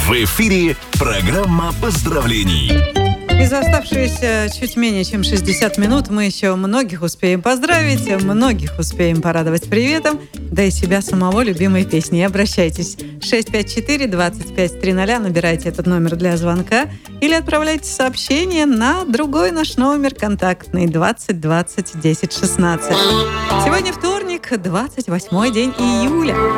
В эфире программа поздравлений. И за оставшиеся чуть менее чем 60 минут мы еще многих успеем поздравить, многих успеем порадовать приветом, да и себя самого любимой песней. Обращайтесь 654-2530, набирайте этот номер для звонка или отправляйте сообщение на другой наш номер контактный 20 20 10 16. Сегодня вторник, 28 день июля.